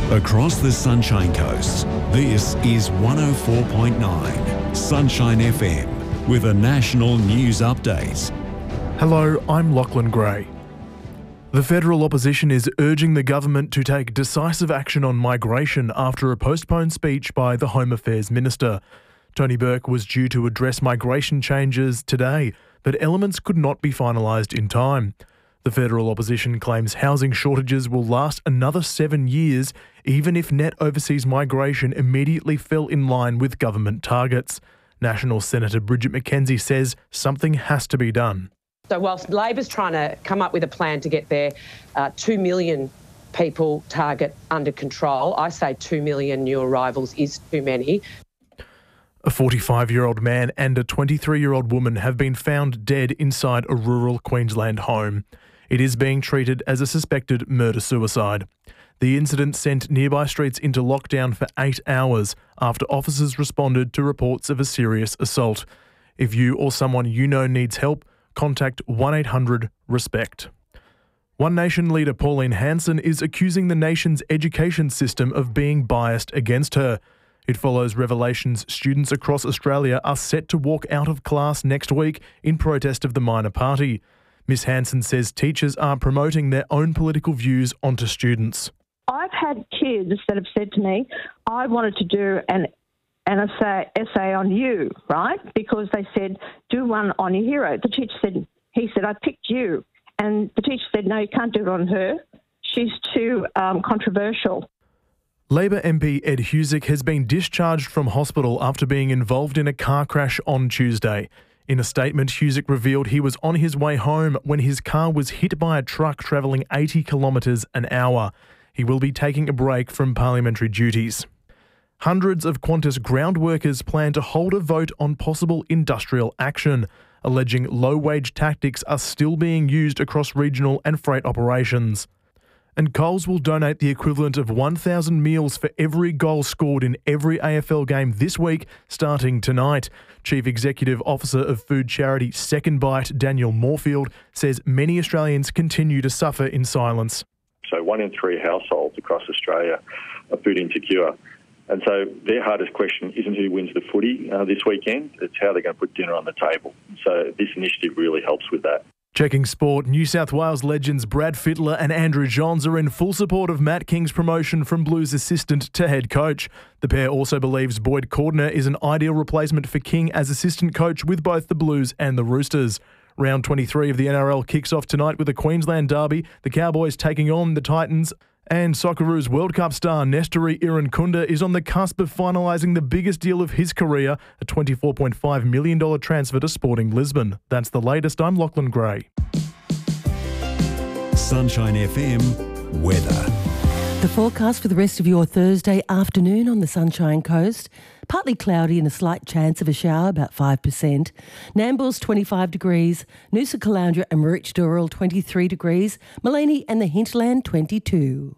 Across the Sunshine Coast, this is 104.9 Sunshine FM with a national news update. Hello, I'm Lachlan Gray. The federal opposition is urging the government to take decisive action on migration after a postponed speech by the Home Affairs Minister. Tony Burke was due to address migration changes today, but elements could not be finalised in time. The federal opposition claims housing shortages will last another 7 years, even if net overseas migration immediately fell in line with government targets. National Senator Bridget McKenzie says something has to be done. So whilst Labor's trying to come up with a plan to get their 2 million people target under control, I say 2 million new arrivals is too many. A 45-year-old man and a 23-year-old woman have been found dead inside a rural Queensland home. It is being treated as a suspected murder-suicide. The incident sent nearby streets into lockdown for 8 hours after officers responded to reports of a serious assault. If you or someone you know needs help, contact 1-800-RESPECT. One Nation leader Pauline Hanson is accusing the nation's education system of being biased against her. It follows revelations students across Australia are set to walk out of class next week in protest of the minor party. Ms Hanson says teachers are promoting their own political views onto students. I've had kids that have said to me, I wanted to do an essay on you, right? Because they said, do one on your hero. The teacher said, I picked you. And the teacher said, no, you can't do it on her. She's too controversial. Labor MP Ed Husic has been discharged from hospital after being involved in a car crash on Tuesday. In a statement, Husic revealed he was on his way home when his car was hit by a truck travelling 80 kilometres an hour. He will be taking a break from parliamentary duties. Hundreds of Qantas ground workers plan to hold a vote on possible industrial action, alleging low-wage tactics are still being used across regional and freight operations. And Coles will donate the equivalent of 1,000 meals for every goal scored in every AFL game this week, starting tonight. Chief Executive Officer of food charity Second Bite, Daniel Moorfield, says many Australians continue to suffer in silence. So 1 in 3 households across Australia are food insecure. And so their hardest question isn't who wins the footy this weekend, it's how they're going to put dinner on the table. So this initiative really helps with that. Checking sport, New South Wales legends Brad Fittler and Andrew Johns are in full support of Matt King's promotion from Blues assistant to head coach. The pair also believes Boyd Cordner is an ideal replacement for King as assistant coach with both the Blues and the Roosters. Round 23 of the NRL kicks off tonight with a Queensland derby, the Cowboys taking on the Titans. And Socceroos World Cup star Nestori Irankunda is on the cusp of finalising the biggest deal of his career, a $24.5 million transfer to Sporting Lisbon. That's the latest. I'm Lachlan Gray. Sunshine FM weather. The forecast for the rest of your Thursday afternoon on the Sunshine Coast. Partly cloudy and a slight chance of a shower, about 5%. Nambour's 25 degrees. Noosa, Caloundra and Maroochydore 23 degrees. Maleny and the Hinterland 22.